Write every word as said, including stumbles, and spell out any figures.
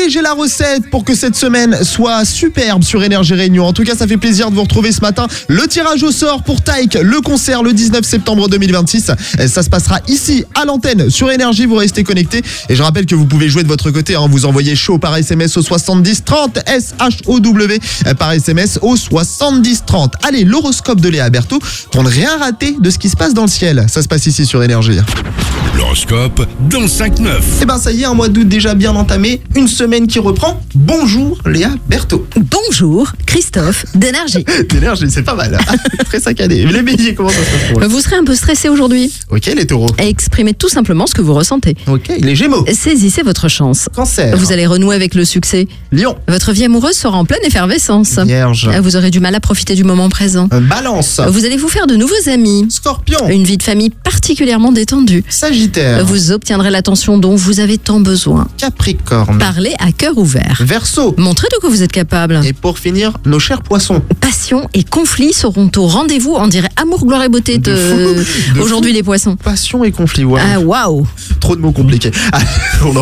Et j'ai la recette pour que cette semaine soit superbe sur Énergie Réunion. En tout cas, ça fait plaisir de vous retrouver ce matin. Le tirage au sort pour Taïk, le concert le dix-neuf septembre deux mille vingt-six. Ça se passera ici à l'antenne sur Énergie. Vous restez connectés. Et je rappelle que vous pouvez jouer de votre côté. Hein. Vous envoyez chaud par S M S au soixante-dix trente, S H O W par S M S au soixante-dix trente. Allez, l'horoscope de Léa Berthaud pour ne rien rater de ce qui se passe dans le ciel. Ça se passe ici sur Énergie. L'horoscope dans cinq neuf. Eh ben ça y est, un mois d'août déjà bien entamé, une semaine qui reprend. Bonjour Léa Berthaud. Bonjour Christophe d'Énergie. D'énergie, c'est pas mal. Très saccadé. Les béliers, comment ça se passe pour eux? Vous serez un peu stressé aujourd'hui. Ok, les taureaux. Exprimez tout simplement ce que vous ressentez. Ok, les gémeaux. Saisissez votre chance. Cancer. Vous allez renouer avec le succès. Lion. Votre vie amoureuse sera en pleine effervescence. Vierge. Vous aurez du mal à profiter du moment présent. Balance. Vous allez vous faire de nouveaux amis. Scorpion. Une vie de famille particulièrement détendue. Sagittaire. Vous obtiendrez l'attention dont vous avez tant besoin. Capricorne. Parlez à cœur ouvert. Verseau. Montrez de quoi vous êtes capable. Et pour finir, nos chers poissons. Passion et conflit seront au rendez-vous. On dirait amour, gloire et beauté De de, fou. De aujourd'hui fou. les poissons. Passion et conflit. Ouais. Ah waouh. Trop de mots compliqués. Allez, on en